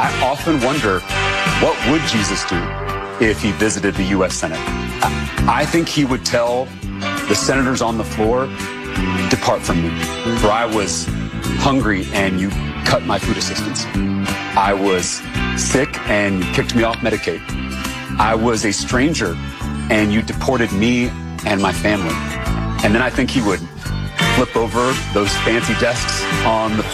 I often wonder, what would Jesus do if he visited the U.S. Senate? I think he would tell the senators on the floor, depart from me, for I was hungry and you cut my food assistance. I was sick and you kicked me off Medicaid. I was a stranger and you deported me and my family. And then I think he would flip over those fancy desks on the